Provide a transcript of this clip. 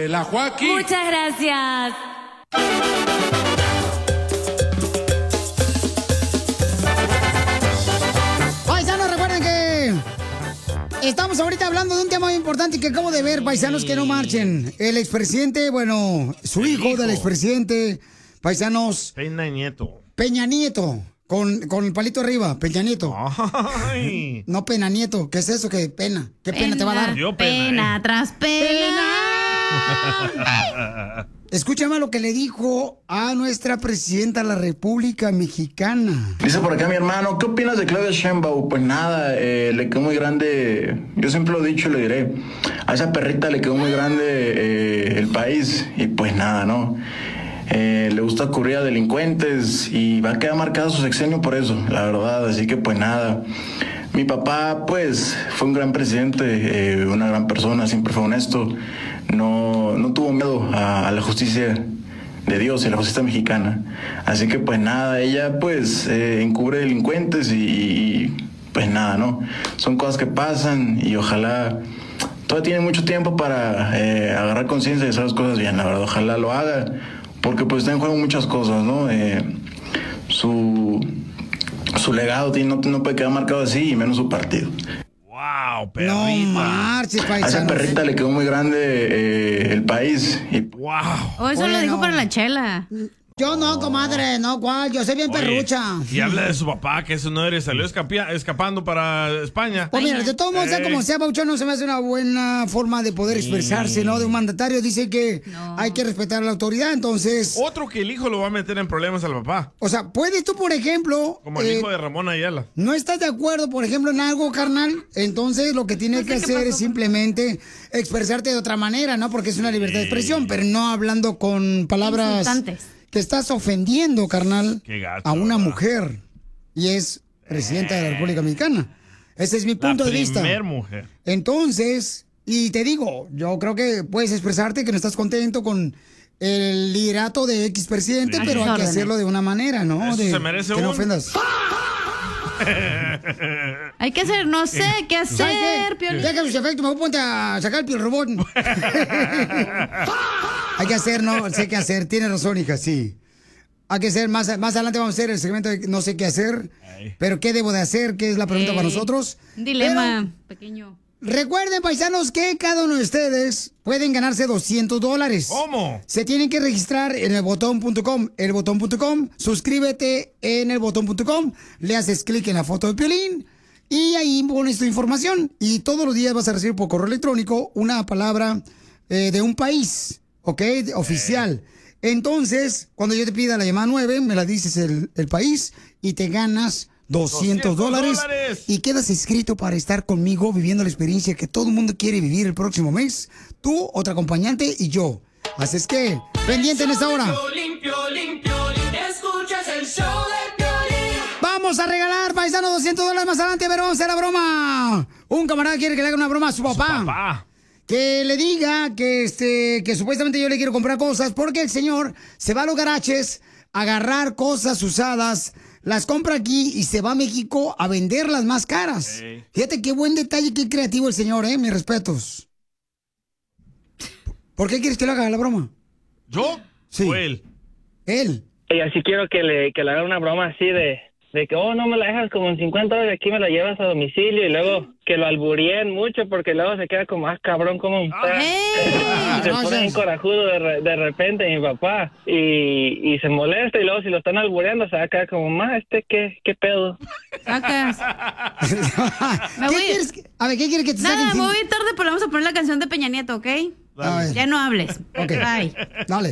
de la Joaquín. Muchas gracias. Paisanos, recuerden que estamos ahorita hablando de un tema muy importante que acabo de ver, paisanos, que no marchen. El expresidente, bueno, su hijo del expresidente, paisanos. Peña Nieto. Con el palito arriba, Peña Nieto. Ay. No, Pena Nieto. ¿Qué es eso? ¿Qué pena? ¿Qué pena te va a dar? Pena tras pena. Escúchame lo que le dijo a nuestra presidenta de la República Mexicana. Dice por acá mi hermano, ¿qué opinas de Claudia Sheinbaum? Pues nada, le quedó muy grande, yo siempre lo he dicho y le diré, a esa perrita le quedó muy grande el país y pues nada, ¿no? Le gusta cubrir a delincuentes y va a quedar marcado su sexenio por eso, la verdad, así que pues nada. Mi papá pues fue un gran presidente, una gran persona, siempre fue honesto, no tuvo miedo a la justicia de Dios y a la justicia mexicana, así que pues nada, ella pues encubre delincuentes y pues nada, ¿no? Son cosas que pasan y ojalá, todavía tiene mucho tiempo para agarrar conciencia y hacer las cosas bien, la verdad, ojalá lo haga. Porque pues está en juego muchas cosas, ¿no? Su legado no puede quedar marcado así, y menos su partido. ¡Wow, perrita! No marches, paisanos. A esa perrita le quedó muy grande el país. Y... ¡Wow! Oh, eso lo dijo para la chela. Yo no, comadre, no, ¿cuál? Yo soy bien perrucha. Y habla de su papá, que su madre salió escapando para España. Pues mira, de todos modos, sea como sea, Pauchón, no se me hace una buena forma de poder expresarse, ¿no? De un mandatario dice que hay que respetar a la autoridad, entonces... Otro que el hijo lo va a meter en problemas al papá. O sea, ¿puedes tú, por ejemplo... Como el hijo de Ramón Ayala. ¿No estás de acuerdo, por ejemplo, en algo, carnal? Entonces, lo que tienes que hacer es simplemente expresarte de otra manera, ¿no? Porque es una libertad de expresión, pero no hablando con palabras... insultantes. Que estás ofendiendo, carnal, a una mujer. Y es presidenta de la República Mexicana. Ese es mi punto de vista. La primer mujer. Entonces, y te digo, yo creo que puedes expresarte que no estás contento con el liderato de X presidente, pero hay que hacerlo de una manera, ¿no? Eso se merece que no ofendas. Hay que hacer, no sé qué hacer, Piolín. Deja sus efectos, me voy a ponte a sacar el Piel Robot. Hay que hacer, no sé qué hacer. Tiene razón, hija, sí. Hay que hacer, más adelante vamos a hacer el segmento de no sé qué hacer. Pero ¿qué debo de hacer? ¿Qué es la pregunta para nosotros? Un dilema pequeño. Recuerden, paisanos, que cada uno de ustedes pueden ganarse $200. ¿Cómo? Se tienen que registrar en elbotón.com. Elbotón.com. Suscríbete en elbotón.com. Le haces clic en la foto de Piolín. Y ahí pones tu información. Y todos los días vas a recibir por correo electrónico una palabra de un país, ¿ok? Oficial. Entonces, cuando yo te pida la llamada 9, me la dices el país y te ganas $200 y quedas inscrito para estar conmigo viviendo la experiencia que todo el mundo quiere vivir el próximo mes. Tú, otro acompañante y yo. Así es que, pendiente en esta hora. Escuchas el show de Piolín. Vamos a regalar, paisano, $200 más adelante, pero vamos a hacer la broma. Un camarada quiere que le haga una broma a su papá. Que le diga que supuestamente yo le quiero comprar cosas porque el señor se va a los garajes a agarrar cosas usadas, las compra aquí y se va a México a venderlas más caras. Fíjate qué buen detalle, qué creativo el señor, mis respetos. ¿Por qué quieres que le haga la broma? ¿Yo? Sí. ¿O él? Él. Y así quiero que le haga una broma así de que, no me la dejas como en $50, aquí me la llevas a domicilio, y luego que lo alburíen mucho porque luego se queda como más cabrón, como un se pone un corajudo de repente mi papá y se molesta, y luego si lo están albureando se va a quedar como, ¿qué pedo? Sacas. ¿Qué quieres? A ver, ¿qué quieres que te saquen? Nada, muy tarde, pero vamos a poner la canción de Peña Nieto, ¿ok? Ya no hables. Ok. Bye. Dale.